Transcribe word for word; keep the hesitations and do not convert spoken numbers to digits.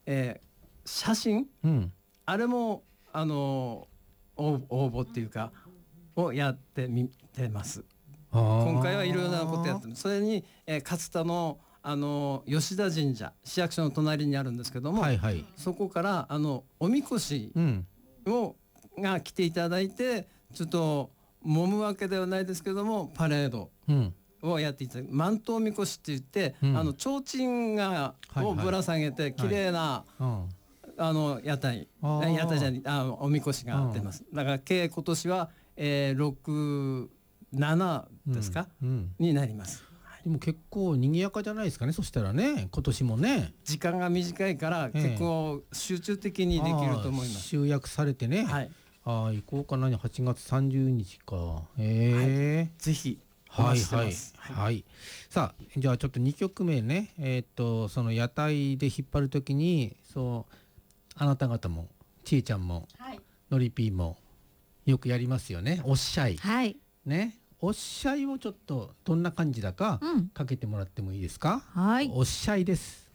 えー、写真、 うん、 あれもあの応応募っていうかをやってみてます。今回はいろいろなことやってる。それに、えー、勝田のあの吉田神社、市役所の隣にあるんですけども、 はいはい、 そこからあのおみこしを、うん、が来ていただいて、ちょっと揉むわけではないですけどもパレードをやっていただく、うん、万灯みこしって言って、うん、あの提灯がをぶら下げて綺麗な、はいはい、あの屋台屋台じゃないあのおみこしが出ます。だから計今年は、えー、ろく、ななですか、うんうん、になります。 でも結構賑やかじゃないですかね。そしたらね、今年もね時間が短いから結構集中的にできると思います。 集約されてね、はい、あ行こうかな。はちがつさんじゅうにちか、えーはい、ぜひお待ちしてます。 はいはい、はい、さあじゃあちょっとにきょくめね、えー、っとその屋台で引っ張るときに、そうあなた方もちえちゃんも、はい、のりぴーもよくやりますよね、おっしゃい、 はい、 ね、おっしゃいをちょっとどんな感じだかかけてもらってもいいですか。 はい、 おっしゃいです。